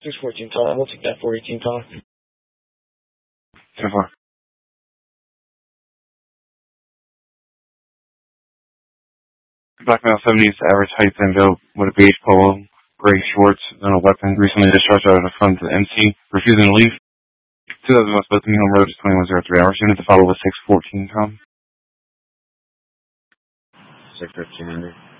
614 Tom, we'll take that 418 Tom. 10-4. Black male 70s, average height and build with a beige polo, gray shorts, and a weapon recently discharged out of the front of the MC, refusing to leave. 2000 West Bethlehem Road is 2103 hours. Unit to follow with 614 Tom. 615.